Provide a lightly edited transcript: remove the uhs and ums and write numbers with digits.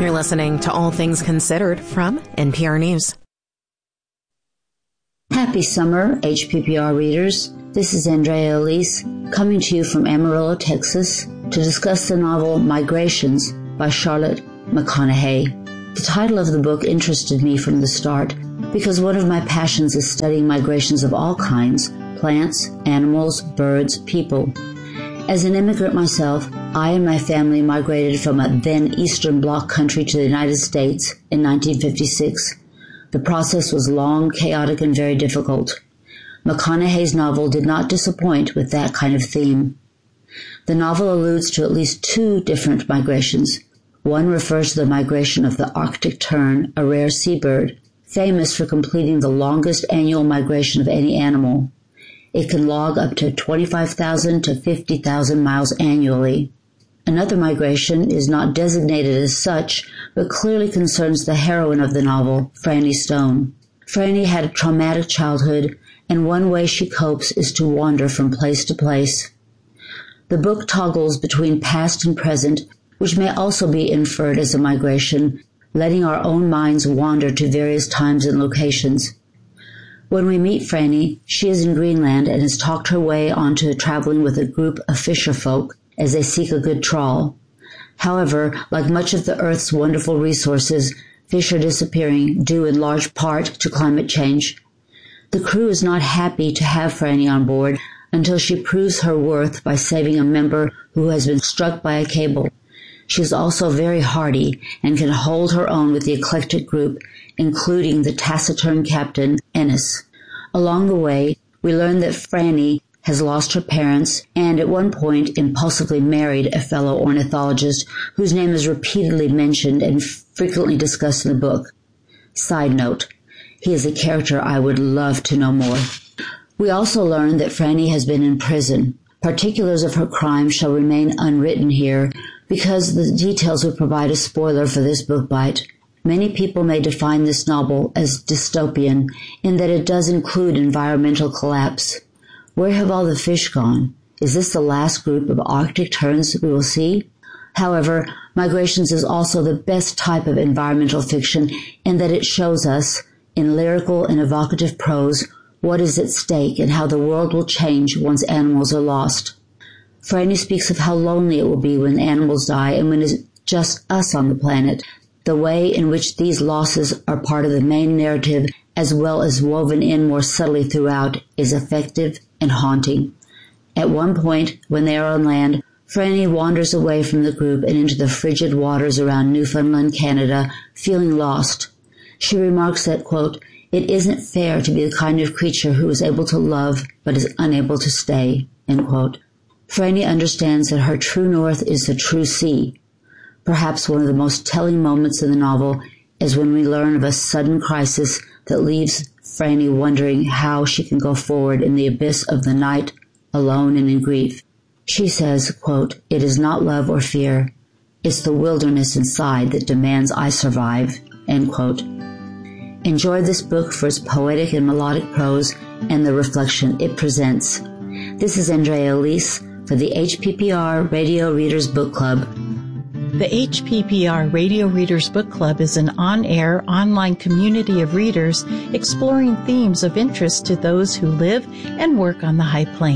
You're listening to All Things Considered from NPR News. Happy summer, HPPR readers. This is Andrea Elise coming to you from Amarillo, Texas, to discuss the novel Migrations by Charlotte McConaughey. The title of the book interested me from the start because one of my passions is studying migrations of all kinds: plants, animals, birds, people. As an immigrant myself, I and my family migrated from a then Eastern Bloc country to the United States in 1956. The process was long, chaotic, and very difficult. McConaughey's novel did not disappoint with that kind of theme. The novel alludes to at least two different migrations. One refers to the migration of the Arctic tern, a rare seabird, famous for completing the longest annual migration of any animal. It can log up to 25,000 to 50,000 miles annually. Another migration is not designated as such, but clearly concerns the heroine of the novel, Franny Stone. Franny had a traumatic childhood, and one way she copes is to wander from place to place. The book toggles between past and present, which may also be inferred as a migration, letting our own minds wander to various times and locations. When we meet Franny, she is in Greenland and has talked her way onto traveling with a group of fisherfolk as they seek a good trawl. However, like much of the Earth's wonderful resources, fish are disappearing due in large part to climate change. The crew is not happy to have Franny on board until she proves her worth by saving a member who has been struck by a cable. She is also very hardy and can hold her own with the eclectic group, including the taciturn captain, Ennis. Along the way, we learn that Franny has lost her parents and at one point impulsively married a fellow ornithologist whose name is repeatedly mentioned and frequently discussed in the book. Side note, he is a character I would love to know more. We also learn that Franny has been in prison. Particulars of her crime shall remain unwritten here because the details would provide a spoiler for this book bite. Many people may define this novel as dystopian in that it does include environmental collapse. Where have all the fish gone? Is this the last group of Arctic terns we will see? However, Migrations is also the best type of environmental fiction in that it shows us, in lyrical and evocative prose, what is at stake and how the world will change once animals are lost. Franny speaks of how lonely it will be when animals die and when it's just us on the planet. The way in which these losses are part of the main narrative, as well as woven in more subtly throughout, is effective and haunting. At one point, when they are on land, Franny wanders away from the group and into the frigid waters around Newfoundland, Canada, feeling lost. She remarks that, quote, "It isn't fair to be the kind of creature who is able to love but is unable to stay," end quote. Franny understands that her true north is the true sea. Perhaps one of the most telling moments in the novel is when we learn of a sudden crisis that leaves Franny wondering how she can go forward in the abyss of the night, alone and in grief. She says, quote, "It is not love or fear. It's the wilderness inside that demands I survive," end quote. Enjoy this book for its poetic and melodic prose and the reflection it presents. This is Andrea Elise for the HPPR Radio Readers Book Club. The HPPR Radio Readers Book Club is an on-air, online community of readers exploring themes of interest to those who live and work on the High Plains.